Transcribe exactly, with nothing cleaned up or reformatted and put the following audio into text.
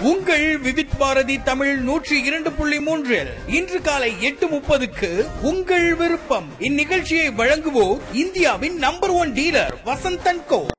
உங்கள் விவித் பாரதி தமிழ் நூற்றி இரண்டு புள்ளி மூன்றில் இன்று காலை எட்டு முப்பதுக்கு உங்கள் விருப்பம். இந்நிகழ்ச்சியை வழங்குவோர் இந்தியாவின் number one dealer Vasanth and go.